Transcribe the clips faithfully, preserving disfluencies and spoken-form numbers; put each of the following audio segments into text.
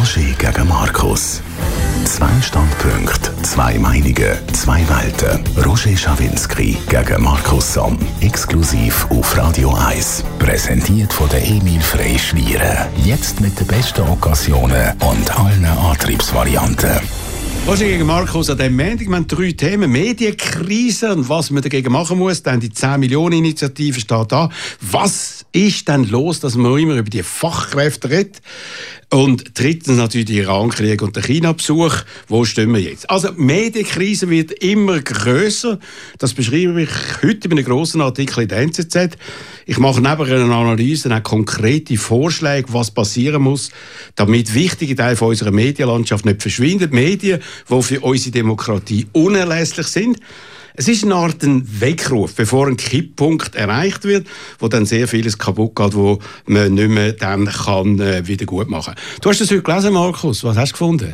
Roger gegen Markus. Zwei Standpunkte, zwei Meinungen, zwei Welten. Roger Schawinski gegen Markus Somm. Exklusiv auf Radio eins. Präsentiert von der Emil Frey Schlieren. Jetzt mit den besten Occasionen und allen Antriebsvarianten. Roger gegen Markus, an diesem Montag wir haben drei Themen. Medienkrise und was man dagegen machen muss. Dann die zehn Millionen Initiative steht da. Was ist denn los, dass man immer über die Fachkräfte redet? Und drittens natürlich der Irankrieg und der China-Besuch. Wo stehen wir jetzt? Also die Medienkrise wird immer grösser. Das beschreibe ich heute in einem grossen Artikel in der N Z Z. Ich mache neben einer Analyse auch konkrete Vorschläge, was passieren muss, damit wichtige Teile von unserer Medienlandschaft nicht verschwinden. Medien, die für unsere Demokratie unerlässlich sind. Es ist eine Art ein Weckruf, bevor ein Kipppunkt erreicht wird, wo dann sehr vieles kaputt geht, wo man nicht mehr dann kann, äh, wieder gut machen kann. Du hast das heute gelesen, Markus. Was hast du gefunden?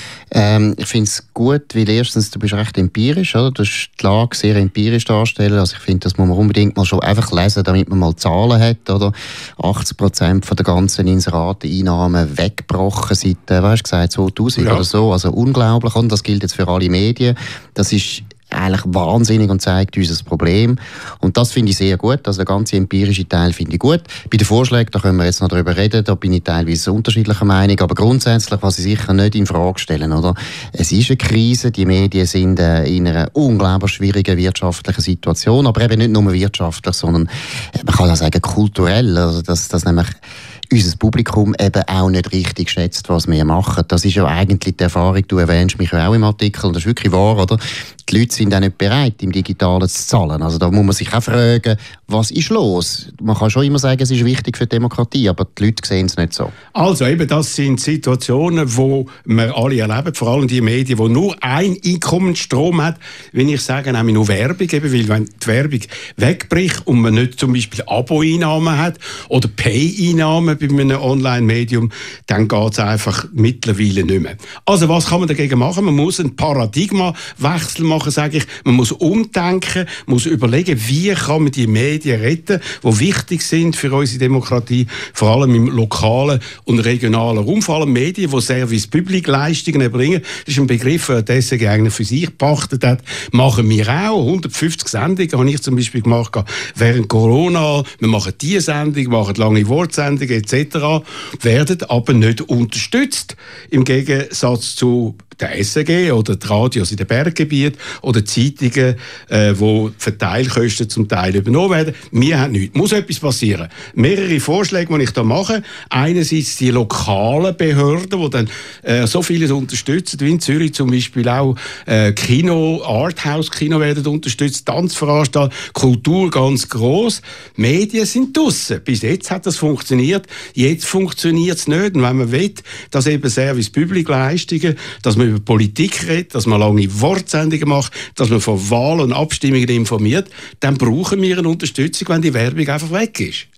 Ähm, ich finde es gut, weil erstens, du bist recht empirisch, oder? Du hast die Lage sehr empirisch darstellen. Also ich finde, das muss man unbedingt mal schon einfach lesen, damit man mal Zahlen hat, oder? achtzig Prozent von der ganzen Inserateneinnahmen weggebrochen seit, äh, was hast du gesagt, zweitausend ja. oder so. Also unglaublich, und das gilt jetzt für alle Medien. Das ist eigentlich wahnsinnig und zeigt uns das Problem. Und das finde ich sehr gut. Also der ganze empirische Teil finde ich gut. Bei den Vorschlägen, da können wir jetzt noch darüber reden, da bin ich teilweise unterschiedlicher Meinung. Aber grundsätzlich, was ich sicher nicht in Frage stellen, oder? Es ist eine Krise, die Medien sind äh, in einer unglaublich schwierigen wirtschaftlichen Situation, aber eben nicht nur wirtschaftlich, sondern man kann auch sagen kulturell. Also dass, dass nämlich unser Publikum eben auch nicht richtig schätzt, was wir machen. Das ist ja eigentlich die Erfahrung, du erwähnst mich ja auch im Artikel, und das ist wirklich wahr, oder? Die Leute sind auch nicht bereit, im Digitalen zu zahlen. Also da muss man sich auch fragen, was ist los? Man kann schon immer sagen, es ist wichtig für die Demokratie, aber die Leute sehen es nicht so. Also eben, das sind Situationen, wo wir alle erleben, vor allem die Medien, die nur ein Einkommensstrom hat, wenn ich sage, nämlich nur Werbung, eben, weil wenn die Werbung wegbricht und man nicht zum Beispiel Abo-Einnahmen hat oder Pay-Einnahmen bei einem Online-Medium, dann geht es einfach mittlerweile nicht mehr. Also was kann man dagegen machen? Man muss einen Paradigmawechsel machen, sage ich. Man muss umdenken, muss überlegen, wie kann man die Medien retten, die wichtig sind für unsere Demokratie, vor allem im lokalen und regionalen Raum, vor allem Medien, die Service-Public-Leistungen erbringen. Das ist ein Begriff, den die S R G eigentlich für sich gepachtet hat. Machen wir auch. hundertfünfzig Sendungen habe ich zum Beispiel gemacht während Corona. Wir machen diese Sendung, machen lange Wortsendungen et cetera, werden aber nicht unterstützt. Im Gegensatz zu der S R G oder die Radios in den Berggebieten oder Zeitungen, äh, wo Verteilkosten zum Teil übernommen werden. Wir haben nichts. Muss etwas passieren. Mehrere Vorschläge, die ich da mache. Einerseits die lokalen Behörden, die dann äh, so vieles unterstützen, wie in Zürich zum Beispiel auch äh, Kino, Arthouse-Kino werden unterstützt, Tanzveranstaltungen, Kultur ganz gross. Medien sind draussen. Bis jetzt hat das funktioniert. Jetzt funktioniert es nicht. Und wenn man will, dass eben Service-Public-Leistungen, dass man über Politik redet, dass man lange Wortsendungen macht, dass man von Wahlen und Abstimmungen informiert, dann brauchen wir eine Unterstützung, wenn die Werbung einfach weg ist.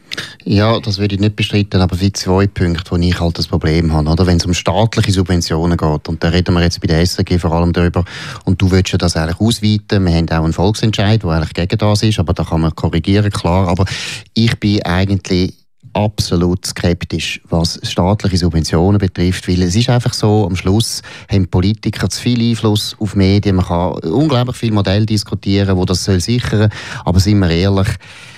Ja, das würde ich nicht bestreiten, aber wie zwei Punkte, wo ich halt das Problem habe. Oder? Wenn es um staatliche Subventionen geht, und da reden wir jetzt bei der S R G vor allem darüber, und du willst ja das eigentlich ausweiten, wir haben auch einen Volksentscheid, der eigentlich gegen das ist, aber da kann man korrigieren, klar, aber ich bin eigentlich absolut skeptisch, was staatliche Subventionen betrifft, weil es ist einfach so, am Schluss haben Politiker zu viel Einfluss auf Medien, man kann unglaublich viel Modell diskutieren, wo das soll sichern, aber sind wir ehrlich,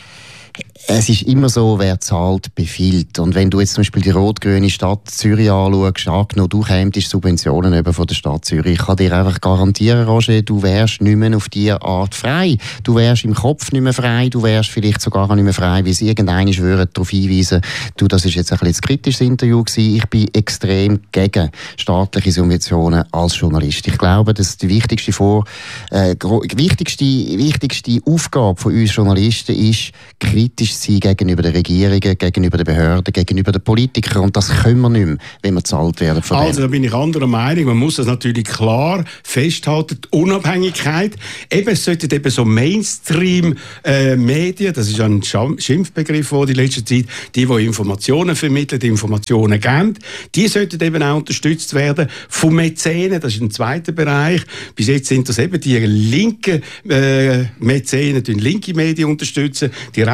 es ist immer so, wer zahlt, befiehlt. Und wenn du jetzt zum Beispiel die rot-grüne Stadt Zürich anschaust, angenommen, du kämst Subventionen über von der Stadt Zürich, ich kann dir einfach garantieren, Roger, du wärst nicht mehr auf diese Art frei. Du wärst im Kopf nicht mehr frei, du wärst vielleicht sogar nicht mehr frei, weil sie irgendeiner würden darauf hinweisen, du, das ist jetzt ein bisschen ein kritisches Interview gewesen. Ich bin extrem gegen staatliche Subventionen als Journalist. Ich glaube, dass die wichtigste, Vor äh, wichtigste, wichtigste Aufgabe von uns Journalisten ist, kritisch sein gegenüber den Regierungen, gegenüber den Behörden, gegenüber den Politikern. Und das können wir nicht mehr, wenn wir bezahlt werden von Also, da bin ich anderer Meinung. Man muss das natürlich klar festhalten, die Unabhängigkeit. Eben, es sollten eben so Mainstream-Medien, äh, das ist ein Schimpfbegriff in letzter Zeit, die, die Informationen vermitteln, die Informationen geben, die sollten eben auch unterstützt werden von Mäzenen. Das ist ein zweiter Bereich. Bis jetzt sind das eben die linken äh, Mäzenen, die linke Medien unterstützen, die rechten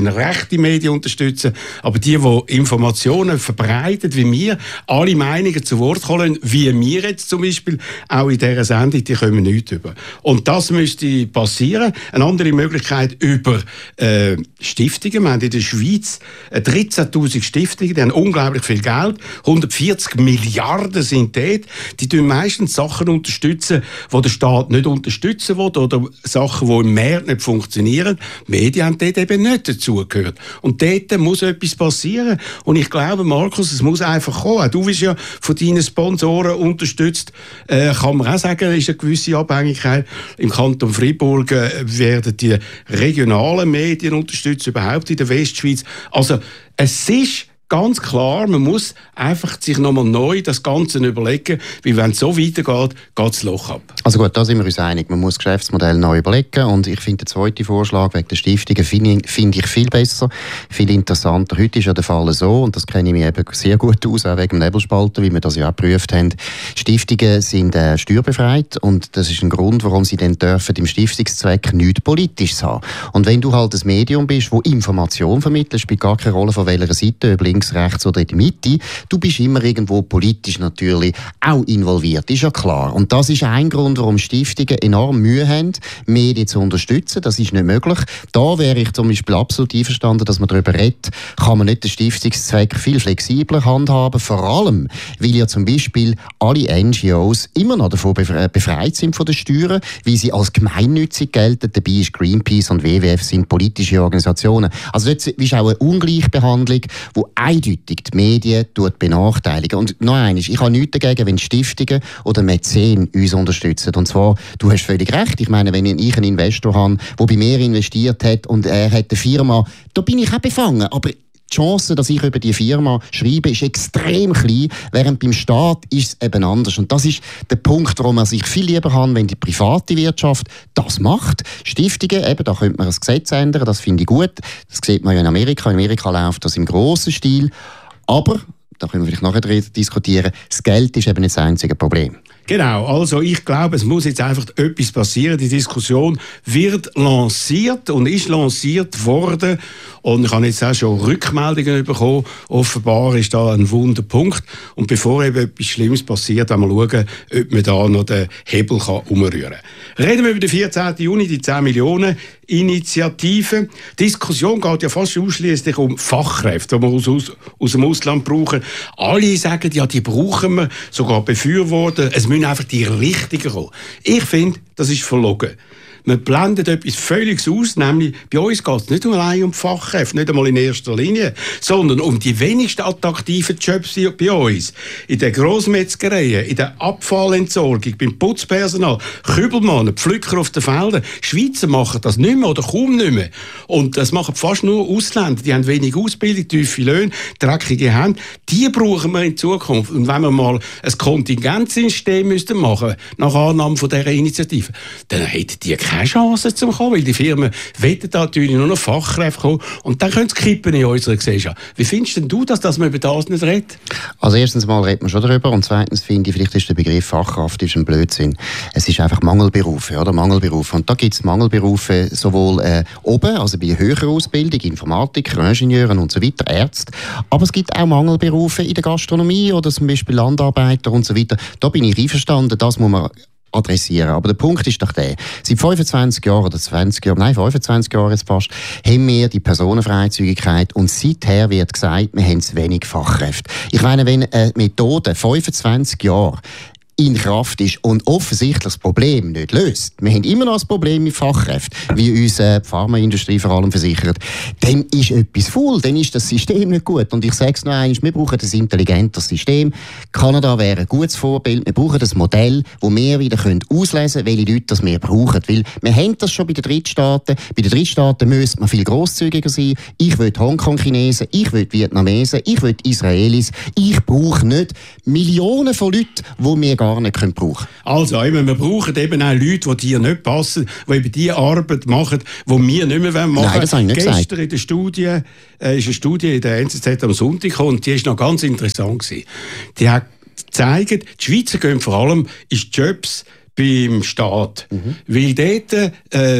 rechte Medien unterstützen, aber die, die Informationen verbreiten, wie wir, alle Meinungen zu Wort kommen, wie wir jetzt zum Beispiel, auch in dieser Sendung, die kommen nicht über. Und das müsste passieren. Eine andere Möglichkeit über äh, Stiftungen. Wir haben in der Schweiz dreizehntausend Stiftungen, die haben unglaublich viel Geld, hundertvierzig Milliarden sind dort. Die tun meistens Sachen unterstützen, die der Staat nicht unterstützen will, oder Sachen, die im Markt nicht funktionieren. Die Medien haben dort eben nicht dazugehört. Und dort muss etwas passieren. Und ich glaube, Markus, es muss einfach kommen. Du wirst ja von deinen Sponsoren unterstützt. Äh, kann man auch sagen, ist eine gewisse Abhängigkeit. Im Kanton Freiburg äh, werden die regionalen Medien unterstützt, überhaupt in der Westschweiz. Also, es ist ganz klar, man muss einfach sich nochmal neu das Ganze überlegen, weil wenn es so weitergeht, geht das Loch ab. Also gut, da sind wir uns einig. Man muss das Geschäftsmodell neu überlegen und ich finde den zweiten Vorschlag wegen der Stiftungen finde find ich viel besser, viel interessanter. Heute ist ja der Fall so, und das kenne ich mich eben sehr gut aus, auch wegen dem Nebelspalter, wie wir das ja auch geprüft haben. Stiftungen sind äh, steuerbefreit und das ist ein Grund, warum sie dann dürfen im Stiftungszweck nichts Politisches haben. Und wenn du halt ein Medium bist, wo Information vermittelt, spielt gar keine Rolle von welcher Seite, ob links, rechts oder in der Mitte, du bist immer irgendwo politisch natürlich auch involviert, ist ja klar. Und das ist ein Grund, warum Stiftungen enorm Mühe haben, Medien zu unterstützen. Das ist nicht möglich. Da wäre ich zum Beispiel absolut einverstanden, dass man darüber redet, kann man nicht den Stiftungszweck viel flexibler handhaben, vor allem, weil ja zum Beispiel alle N G Os immer noch davon befreit sind von den Steuern, weil sie als gemeinnützig gelten. Dabei ist Greenpeace und W W F sind politische Organisationen. Also das ist auch eine Ungleichbehandlung, die eindeutig die Medien benachteiligen. Und noch eines, ich habe nichts dagegen, wenn Stiftungen oder Mäzen uns unterstützen. Und zwar, du hast völlig recht, ich meine, wenn ich einen Investor habe, der bei mir investiert hat und er hat eine Firma, da bin ich auch befangen, aber die Chance, dass ich über die Firma schreibe, ist extrem klein, während beim Staat ist es eben anders. Und das ist der Punkt, warum man sich viel lieber hat, wenn die private Wirtschaft das macht. Stiftungen, eben, da könnte man das Gesetz ändern, das finde ich gut. Das sieht man ja in Amerika. In Amerika läuft das im grossen Stil. Aber, da können wir vielleicht nachher diskutieren, das Geld ist eben nicht das einzige Problem. Genau, also ich glaube, es muss jetzt einfach etwas passieren. Die Diskussion wird lanciert und ist lanciert worden. Und ich habe jetzt auch schon Rückmeldungen bekommen. Offenbar ist da ein Wunderpunkt. Und bevor eben etwas Schlimmes passiert, wollen wir schauen, ob man da noch den Hebel kann umrühren kann. Reden wir über den vierzehnten Juni, die zehn Millionen Initiative. Die Diskussion geht ja fast ausschließlich um Fachkräfte, die wir aus, aus, aus dem Ausland brauchen. Alle sagen, ja, die brauchen wir, sogar befürworten. Es müssen einfach die Richtigen kommen. Ich finde, das ist verlogen. Man blendet etwas völlig aus, nämlich bei uns geht es nicht allein um Fachkräfte, nicht einmal in erster Linie, sondern um die wenigsten attraktiven Jobs bei uns. In den Grossmetzgereien, in der Abfallentsorgung, beim Putzpersonal, Kübelmannen, Pflücker auf den Feldern. Schweizer machen das nicht mehr oder kaum nicht mehr. Und das machen fast nur Ausländer. Die haben wenig Ausbildung, tiefe Löhne, dreckige Hände. Die brauchen wir in Zukunft. Und wenn wir mal ein Kontingentsystem müssten machen, nach Annahme von dieser Initiative, dann hätten die keine Chance zum kommen, weil die Firmen wollen da natürlich nur noch Fachkräfte kommen und dann können sie kippen in unserer Gesellschaft. Wie findest denn du das, dass man über das nicht redet? Also erstens mal redet man schon darüber und zweitens finde ich, vielleicht ist der Begriff Fachkraft ist ein Blödsinn. Es ist einfach Mangelberufe, oder? Mangelberufe. Und da gibt es Mangelberufe sowohl äh, oben, also bei höherer Ausbildung, Informatiker, Ingenieuren und so weiter, Ärzte, aber es gibt auch Mangelberufe in der Gastronomie oder zum Beispiel Landarbeiter und so weiter. Da bin ich einverstanden, das muss man adressieren. Aber der Punkt ist doch der, seit fünfundzwanzig Jahren oder zwanzig Jahren, nein, fünfundzwanzig Jahren jetzt fast, haben wir die Personenfreizügigkeit und seither wird gesagt, wir haben zu wenig Fachkräfte. Ich meine, wenn eine Methode fünfundzwanzig Jahre in Kraft ist und offensichtlich das Problem nicht löst, wir haben immer noch das Problem mit Fachkräften, wie uns äh, die Pharmaindustrie vor allem versichert, dann ist etwas faul, dann ist das System nicht gut. Und ich sage es noch einmal, wir brauchen ein intelligentes System. Kanada wäre ein gutes Vorbild. Wir brauchen ein Modell, wo wir wieder können auslesen können, welche Leute das wir brauchen. Weil wir haben das schon bei den Drittstaaten. Bei den Drittstaaten müsste man viel grosszügiger sein. Ich will Hongkong-Chinesen, ich will Vietnamesen, ich will Israelis. Ich brauche nicht Millionen von Leuten, die wir gar nicht können brauchen. Also, eben, wir brauchen eben auch Leute, die dir nicht passen, die eben die Arbeit machen, die wir nicht mehr machen wollen. Nein, das habe ich nicht Gestern gesagt. in der Studie, äh, ist eine Studie in der N Z Z am Sonntag gekommen, und die ist noch ganz interessant gewesen. Die hat gezeigt, die Schweizer gehen vor allem in Jobs beim Staat. Mhm. Weil dort äh,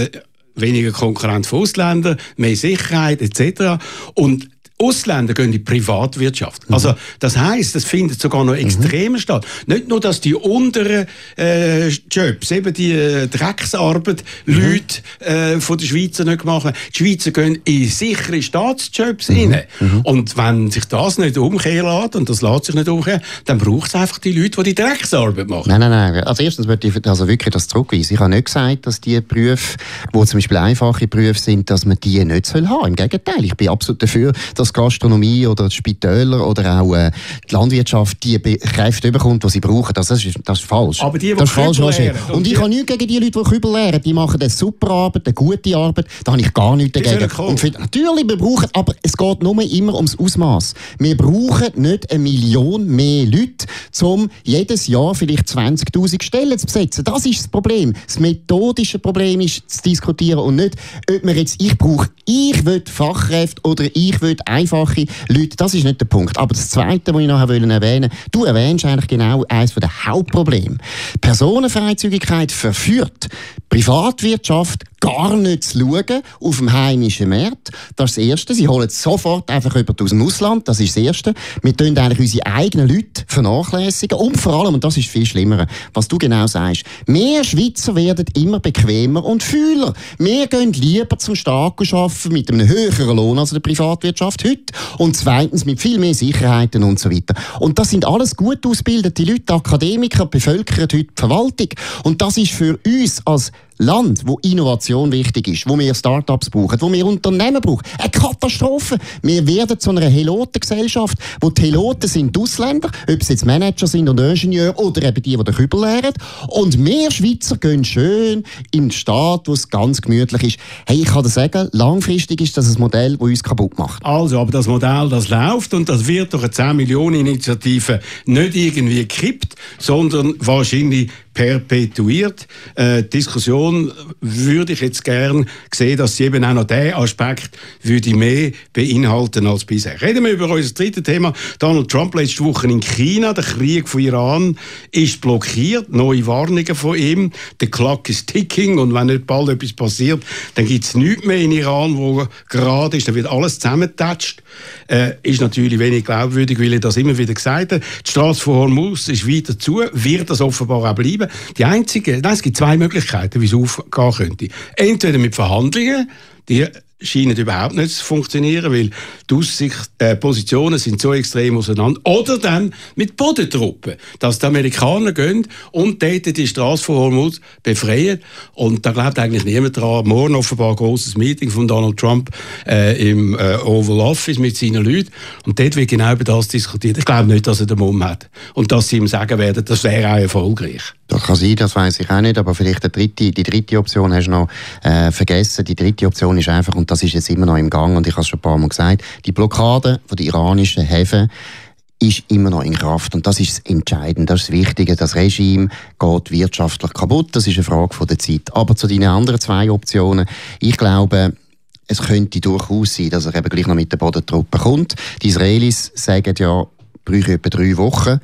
weniger Konkurrenz von Ausländern, mehr Sicherheit et cetera. Und Ausländer gehen in die Privatwirtschaft. Mhm. Also, das heisst, das findet sogar noch extremer mhm. statt. Nicht nur, dass die unteren äh, Jobs, eben die äh, Drecksarbeit, mhm. Leute äh, von den Schweizer nicht machen. Die Schweizer gehen in sichere Staatsjobs mhm. rein. Mhm. Und wenn sich das nicht umkehren lässt, und das lässt sich nicht umkehren, dann braucht es einfach die Leute, die die Drecksarbeit machen. Nein, nein, nein. Also erstens würde ich also wirklich das zurückweisen. Ich habe nicht gesagt, dass die Berufe, die zum Beispiel einfache Berufe sind, dass man die nicht soll haben. Im Gegenteil, ich bin absolut dafür, dass Gastronomie oder die Spitäler oder auch äh, die Landwirtschaft die Be- Kräfte bekommt, die sie brauchen. Das ist, das ist falsch. Aber die, die das ist falsch, lernen, und, und ich habe nichts gegen die Leute, die Kübel lernen. Die machen eine super Arbeit, eine gute Arbeit. Da habe ich gar nichts dagegen. Und für, natürlich, wir brauchen, aber es geht nur immer ums Ausmaß. Wir brauchen nicht eine Million mehr Leute, um jedes Jahr vielleicht zwanzigtausend Stellen zu besetzen. Das ist das Problem. Das methodische Problem ist zu diskutieren und nicht, ob man jetzt, ich brauche, ich will Fachkräfte oder ich will einfache Leute. Das ist nicht der Punkt. Aber das Zweite, was ich noch erwähnen wollte, du erwähnst eigentlich genau eines der Hauptprobleme. Personenfreizügigkeit verführt Privatwirtschaft gar nicht zu schauen auf dem heimischen Markt. Das ist das Erste. Sie holen sofort einfach jemanden aus dem Ausland. Das ist das Erste. Wir tun eigentlich unsere eigenen Leute vernachlässigen. Und vor allem, und das ist viel schlimmer, was du genau sagst, mehr Schweizer werden immer bequemer und fühler. Wir gehen lieber zum Staat arbeiten mit einem höheren Lohn als in der Privatwirtschaft heute. Und zweitens mit viel mehr Sicherheiten und so weiter. Und das sind alles gut ausgebildete Leute, Akademiker, bevölkern heute die Verwaltung. Und das ist für uns als Land, wo Innovation wichtig ist, wo wir Start-ups brauchen, wo wir Unternehmen brauchen, eine Katastrophe. Wir werden zu einer Helotengesellschaft, wo die Heloten sind die Ausländer, ob sie jetzt Manager sind und Ingenieure oder eben die, die den Kübel lernen. Und wir Schweizer gehen schön in den Staat, wo es ganz gemütlich ist. Hey, ich kann dir sagen, langfristig ist das ein Modell, das uns kaputt macht. Also, aber das Modell, das läuft und das wird durch eine zehn Millionen Initiative nicht irgendwie gekippt, sondern wahrscheinlich perpetuiert. Äh, die Diskussion würde ich jetzt gern sehen, dass sie eben auch noch diesen Aspekt würde mehr beinhalten als bisher. Reden wir über unser drittes Thema. Donald Trump letzte Woche in China. Der Krieg von Iran ist blockiert. Neue Warnungen von ihm. Der Clock is ticking und wenn nicht bald etwas passiert, dann gibt es nichts mehr in Iran, wo gerade ist. Dann wird alles zusammengetatscht. Äh, ist natürlich wenig glaubwürdig, weil ich das immer wieder gesagt habe. Die Straße von Hormuz ist weiter zu, wird das offenbar auch bleiben. Die einzige, nein, es gibt zwei Möglichkeiten, wie es aufgehen könnte. Entweder mit Verhandlungen, die scheinen überhaupt nicht zu funktionieren, weil die Aussicht, äh, Positionen sind so extrem auseinander. Oder dann mit Bodentruppen, dass die Amerikaner gehen und dort die Straße von Hormuz befreien. Und da glaubt eigentlich niemand dran. Morgen offenbar ein grosses Meeting von Donald Trump äh, im äh, Oval Office mit seinen Leuten. Und dort wird genau über das diskutiert. Ich glaube nicht, dass er den Mumm hat. Und dass sie ihm sagen werden, das wäre auch erfolgreich. Das kann sein, das weiss ich auch nicht, aber vielleicht die dritte, die dritte Option hast du noch äh, vergessen. Die dritte Option ist einfach, und das ist jetzt immer noch im Gang, und ich habe es schon ein paar Mal gesagt, die Blockade von den iranischen Häfen ist immer noch in Kraft. Und das ist das Entscheidende, das ist das Wichtige. Das Regime geht wirtschaftlich kaputt, das ist eine Frage von der Zeit. Aber zu deinen anderen zwei Optionen, ich glaube, es könnte durchaus sein, dass er eben gleich noch mit der Bodentruppe kommt. Die Israelis sagen ja, bräuchten etwa drei Wochen,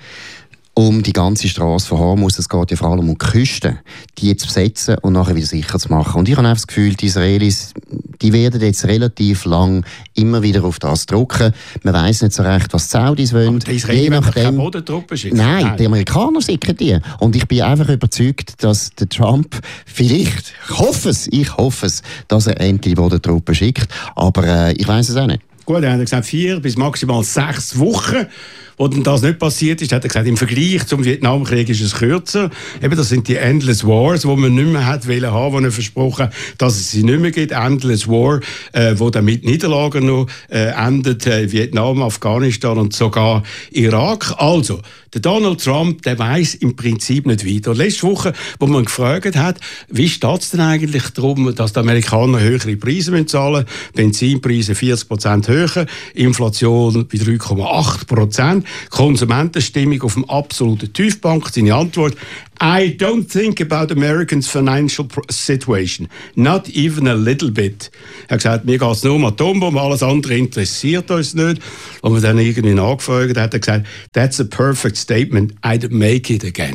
um die ganze Straße von Hormuz, es geht ja vor allem um die Küste, die zu besetzen und nachher wieder sicher zu machen. Und ich habe einfach das Gefühl, die Israelis, die werden jetzt relativ lang immer wieder auf das drucken. Man weiss nicht so recht, was die Saudis wollen. Aber die Israelis werden keine Bodentruppen schicken. Nein, Nein, die Amerikaner schicken die. Und ich bin einfach überzeugt, dass der Trump vielleicht, ich hoffe es, ich hoffe es, dass er endlich die Bodentruppen schickt. Aber äh, ich weiss es auch nicht. Gut, er hat gesagt, vier bis maximal sechs Wochen. Wo dann das nicht passiert ist, hat er gesagt, im Vergleich zum Vietnamkrieg ist es kürzer. Eben, das sind die Endless Wars, die man nicht mehr hat wollen haben, wo er versprochen, dass es sie nicht mehr gibt. Endless War, äh, wo dann mit Niederlagen noch äh, endet, äh, Vietnam, Afghanistan und sogar Irak. Also, der Donald Trump, der weiss im Prinzip nicht weiter. Und letzte Woche, wo man gefragt hat, wie steht es denn eigentlich darum, dass die Amerikaner höhere Preise müssen zahlen, Benzinpreise vierzig Prozent höher, Inflation bei drei Komma acht Prozent, Konsumentenstimmung auf dem absoluten Tiefpunkt. Seine Antwort: I don't think about Americans' financial situation. Not even a little bit. Er hat gesagt, mir geht es nur um Atombomben, alles andere interessiert uns nicht. Und man dann irgendwie nachgefragt hat, hat er gesagt, that's a perfect statement, I'd make it again.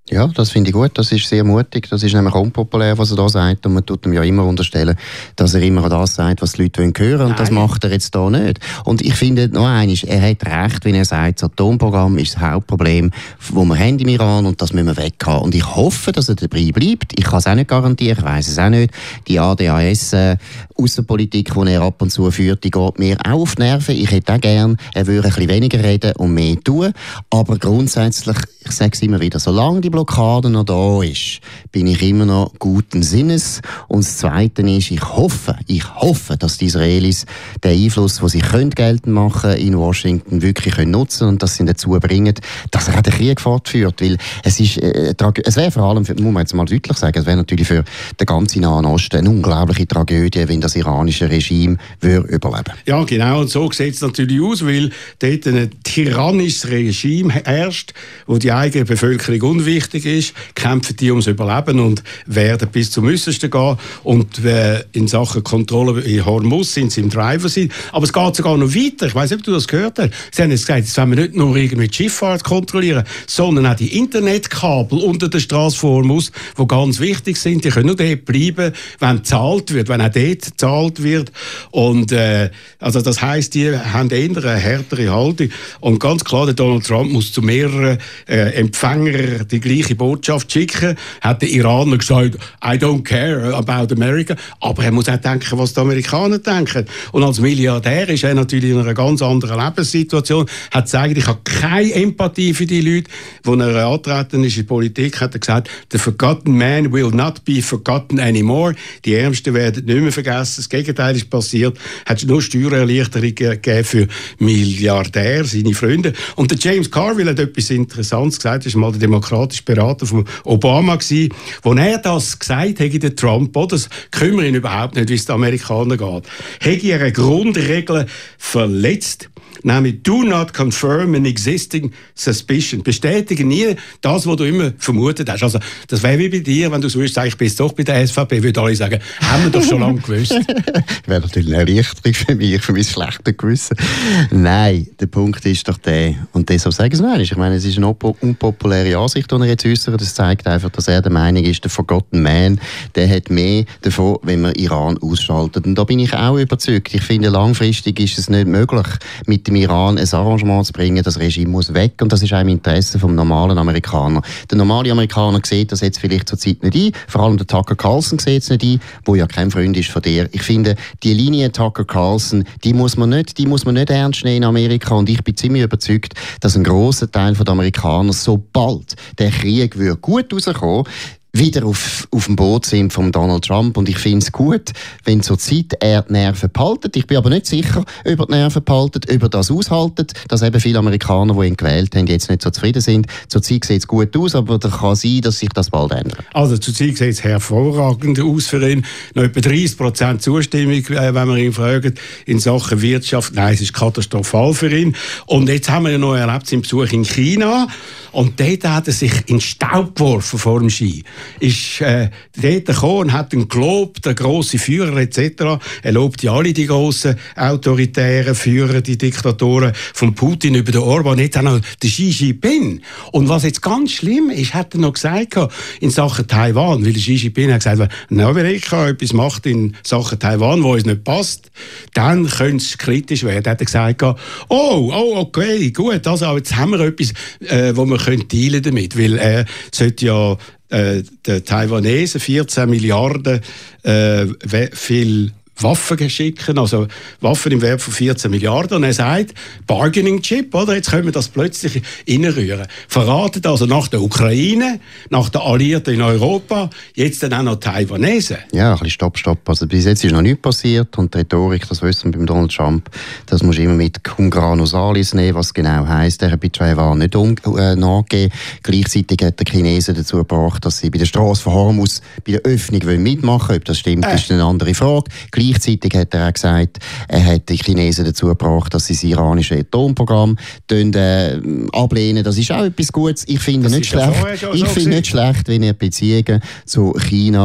Ja, das finde ich gut, das ist sehr mutig, das ist nämlich unpopulär, was er da sagt, und man tut ihm ja immer unterstellen, dass er immer das sagt, was die Leute hören wollen, und Nein. das macht er jetzt da nicht. Und ich finde, noch eines, er hat recht, wenn er sagt, das Atomprogramm ist das Hauptproblem, das wir haben im Iran, und das müssen wir weg haben. Und ich hoffe, dass er dabei bleibt. Ich kann es auch nicht garantieren, ich weiss es auch nicht. Die A D A S-Außenpolitik, äh, die er ab und zu führt, die geht mir auch auf die Nerven. Ich hätte auch gern, er würde ein bisschen weniger reden und mehr tun. Aber grundsätzlich, ich sage es immer wieder, solange die Blockade noch da ist, bin ich immer noch guten Sinnes. Und das Zweite ist, ich hoffe, ich hoffe, dass die Israelis den Einfluss, den sie können geltend machen in Washington, wirklich können nutzen und dass sie ihn dazu bringen, dass er auch den Krieg fortführt. Weil es ist, äh, es wäre vor allem, für, muss man jetzt mal deutlich sagen, es wäre natürlich für den ganzen Nahen Osten eine unglaubliche Tragödie, wenn das iranische Regime würde überleben. Ja, genau, und so sieht es natürlich aus, weil dort ein tyrannisches Regime herrscht, wo die eigene Bevölkerung unwichtig ist, kämpfen die ums Überleben und werden bis zum Äußersten gehen. Und äh, in Sachen Kontrolle in Hormuz sind sie im Driver sind. Aber es geht sogar noch weiter. Ich weiss nicht, ob du das gehört hast. Sie haben jetzt gesagt, jetzt wollen wir nicht nur irgendwie die Schifffahrt kontrollieren, sondern auch die Internetkabel unter der Straße von Hormuz, die ganz wichtig sind. Die können nur dort bleiben, wenn gezahlt wird, wenn auch dort gezahlt wird. Und äh, also das heisst, die haben eher eine härtere Haltung. Und ganz klar, der Donald Trump muss zu mehreren äh, Empfängern die gleiche Botschaft schicken. Hat der Iraner gesagt, I don't care about America. Aber er muss auch denken, was die Amerikaner denken. Und als Milliardär ist er natürlich in einer ganz anderen Lebenssituation. Hat gesagt, ich habe keine Empathie für die Leute. Als er angetreten ist in die Politik, hat er gesagt, the forgotten man will not be forgotten anymore. Die Ärmsten werden nicht mehr vergessen. Das Gegenteil ist passiert. Hat nur Steuererleichterungen gegeben für Milliardäre, seine Freunde. Und der James Carville hat etwas Interessantes gesagt. Das war mal der demokratische Berater von Obama gewesen. Als er das gesagt hat, der Trump, oh, das kümmert ihn überhaupt nicht, wie es den Amerikanern geht, hat er eine Grundregel verletzt, nämlich do not confirm an existing suspicion. Bestätige nie das, was du immer vermutet hast. Also, das wäre wie bei dir, wenn du so würdest sagen, ich bin jetzt doch bei der S V P, würde alle sagen, haben wir doch schon lange gewusst. Wäre natürlich eine Erleichterung für mich, für mein schlechtes Gewissen. Nein, der Punkt ist doch der, und deshalb sage ich es noch einmal, ich meine, es ist eine unpopuläre Ansicht, die er jetzt äußert. Das zeigt einfach, dass er der Meinung ist, der Forgotten Man, der hat mehr davon, wenn man Iran ausschaltet. Und da bin ich auch überzeugt. Ich finde, langfristig ist es nicht möglich, mit dem Iran ein Arrangement zu bringen. Das Regime muss weg, und das ist auch im Interesse des normalen Amerikaner. Der normale Amerikaner sieht das jetzt vielleicht zur Zeit nicht ein. Vor allem der Tucker Carlson sieht es nicht ein, der ja kein Freund ist von dir. Ich finde, die Linie Tucker Carlson, die muss man nicht, die muss man nicht ernst nehmen in Amerika, und ich bin ziemlich überzeugt, dass ein grosser Teil der Amerikaner, sobald der Krieg würde gut rauskommen, wieder auf, auf dem Boot sind von Donald Trump. Und ich finde es gut, wenn zur Zeit er die Nerven behaltet. Ich bin aber nicht sicher, ob er die Nerven behaltet, ob er das aushaltet, dass eben viele Amerikaner, die ihn gewählt haben, jetzt nicht so zufrieden sind. Zur Zeit sieht es gut aus, aber es kann sein, dass sich das bald ändert. Also zur Zeit sieht es hervorragend aus für ihn. Noch etwa dreißig Prozent Zustimmung, wenn wir ihn fragen, in Sachen Wirtschaft. Nein, es ist katastrophal für ihn. Und jetzt haben wir ja noch erlebt seinen Besuch in China. Und dort hat er sich in Staub geworfen vor dem Ski. Ist äh, dort gekommen und hat ihn gelobt, der grosse Führer et cetera. Er lobt ja alle die grossen autoritären Führer, die Diktatoren, von Putin über den Orban, jetzt auch noch der Xi Jinping. Und was jetzt ganz schlimm ist, hat er noch gesagt in Sachen Taiwan, weil der Xi Jinping hat gesagt, wenn Amerika etwas macht in Sachen Taiwan, wo uns nicht passt, dann könnte es kritisch werden. Hat er gesagt, oh, oh, okay, gut, also jetzt haben wir etwas, äh, wo wir können dealen damit, weil er sollte ja äh, den Taiwanesen vierzehn Milliarden äh, viel Waffen schicken, also Waffen im Wert von vierzehn Milliarden. Und er sagt, Bargaining Chip, oder? Jetzt können wir das plötzlich reinrühren. Verratet also nach der Ukraine, nach den Alliierten in Europa, jetzt dann auch noch Taiwanesen. Ja, ein bisschen Stopp, Stopp. Also bis jetzt ist noch nichts passiert, und die Rhetorik, das wissen wir beim Donald Trump, das muss immer mit cum grano salis nehmen, was genau heisst. Er hat bei Taiwan nicht um, äh, nachgegeben. Gleichzeitig hat der Chinesen dazu gebracht, dass sie bei der Straße von Hormuz bei der Öffnung mitmachen wollen. Ob das stimmt, äh. ist eine andere Frage. Gleichzeitig hat er auch gesagt, er hat die Chinesen dazu gebracht, dass sie das iranische Atomprogramm äh, ablehnen. Das ist auch etwas Gutes. Ich finde nicht schlecht, ich finde nicht schlecht, wenn er Beziehungen zu China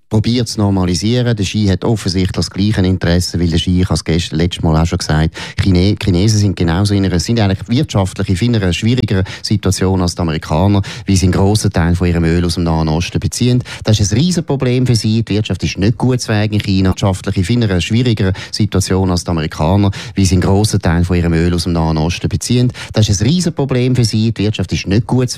probiert zu normalisieren. Der Xi hat offensichtlich das gleiche Interesse, weil der Xi, ich habe es gestern, letztes Mal auch schon gesagt, Chine, Chinesen sind genauso in einer, sind eigentlich wirtschaftlich in einer schwierigeren Situation als die Amerikaner, weil sie einen grossen Teil von ihrem Öl aus dem Nahen Osten beziehen. Das ist ein Riesenproblem für sie. Die Wirtschaft ist nicht gut zu Wege in China, wirtschaftlich in einer schwierigeren Situation als die Amerikaner, weil sie einen grossen Teil von ihrem Öl aus dem Nahen Osten beziehen. Das ist ein Riesenproblem für sie. Die Wirtschaft ist nicht gut